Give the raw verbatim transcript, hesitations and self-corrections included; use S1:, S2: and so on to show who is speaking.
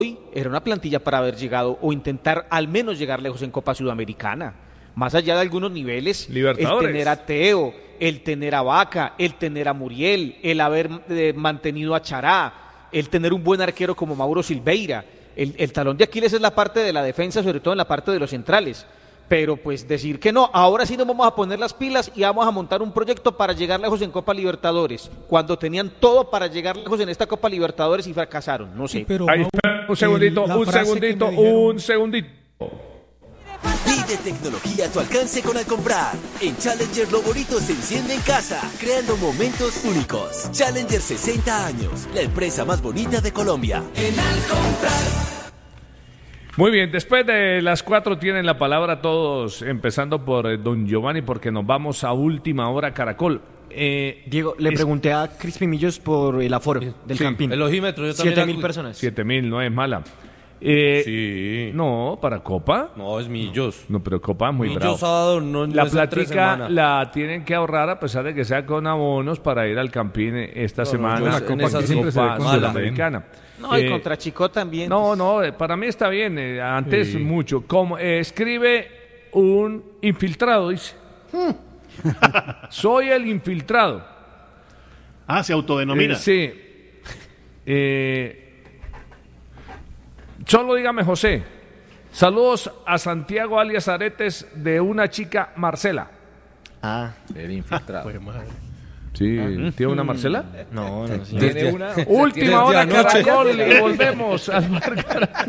S1: era una plantilla para haber llegado o intentar al menos llegar lejos en Copa Sudamericana. Más allá de algunos niveles,
S2: Libertadores.
S1: el tener a Teo, el tener a Vaca, el tener a Muriel, el haber eh, mantenido a Chará, el tener un buen arquero como Mauro Silveira. El, el talón de Aquiles es la parte de la defensa, sobre todo en la parte de los centrales. Pero pues decir que no, ahora sí nos vamos a poner las pilas y vamos a montar un proyecto para llegar lejos en Copa Libertadores, cuando tenían todo para llegar lejos en esta Copa Libertadores y fracasaron, no sé.
S3: Sí, pero,
S2: Ahí
S3: Mau,
S2: está, un segundito,
S3: el- la
S2: un
S3: frase que
S2: segundito,
S3: me dijeron-
S2: un segundito.
S4: Pide tecnología a tu alcance con Alcombrar. En Challenger lo bonito se enciende en casa, creando momentos únicos. Challenger sesenta años, la empresa más bonita de Colombia. En Alcombrar.
S2: Muy bien, después de las cuatro tienen la palabra todos, empezando por eh, don Giovanni, porque nos vamos a última hora Caracol. Eh,
S5: Diego, le
S2: es-
S5: pregunté a Crispin Millos por el aforo del
S2: Sí,
S5: Campín.
S6: El ojímetro, yo también.
S5: Siete mil
S6: la-
S5: personas.
S2: Siete mil, no es mala. Eh,
S6: Sí.
S2: No, para Copa.
S6: No, es Millos.
S2: No, pero Copa muy bravo.
S6: Millos sábado no, no
S2: La
S6: es en tres
S2: plática
S6: semanas.
S2: la tienen que ahorrar a pesar de que sea con abonos para ir al Campín esta
S6: No, no,
S2: semana.
S6: yo
S2: en
S6: en
S2: Copa
S6: esa
S2: que
S6: siempre
S2: Copa
S6: se ve con
S2: Sudamericana.
S1: No, y
S2: Eh,
S1: contra Chico también.
S2: No, no, eh, para mí está bien. eh, antes
S6: Sí.
S2: mucho. Como eh, escribe un infiltrado, dice. Soy el infiltrado.
S3: Ah, se autodenomina.
S2: Eh, sí. Eh, solo dígame José. Saludos a Santiago alias Aretes de una chica Marcela.
S5: Ah,
S6: El infiltrado.
S2: Sí, ¿tiene una Marcela?
S5: no, no, señor.
S2: Tiene una última hora
S6: Desde anoche.
S2: Caracol y volvemos al Bar Caracol.